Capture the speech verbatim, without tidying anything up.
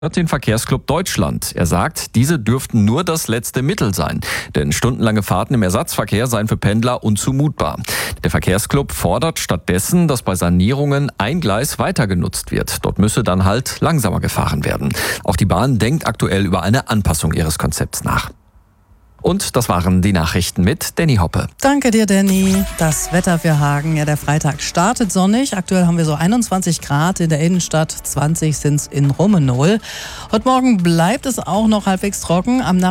Hat den Verkehrsclub Deutschland. Er sagt, diese dürften nur das letzte Mittel sein. Denn stundenlange Fahrten im Ersatzverkehr seien für Pendler unzumutbar. Der Verkehrsclub fordert stattdessen, dass bei Sanierungen ein Gleis weiter genutzt wird. Dort müsse dann halt langsamer gefahren werden. Auch die Bahn denkt aktuell über eine Anpassung ihres Konzepts nach. Und das waren die Nachrichten mit Danny Hoppe. Danke dir, Danny. Das Wetter für Hagen. Ja, der Freitag startet sonnig. Aktuell haben wir so einundzwanzig Grad in der Innenstadt, zwanzig sind es in Rummenol. Heute Morgen bleibt es auch noch halbwegs trocken. Am